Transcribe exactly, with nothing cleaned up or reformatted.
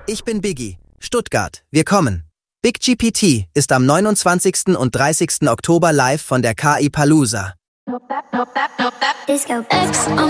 Ich bin Biggie. Stuttgart, wir kommen. Big G P T ist am neunundzwanzigsten und dreißigsten Oktober live von der K I Palooza.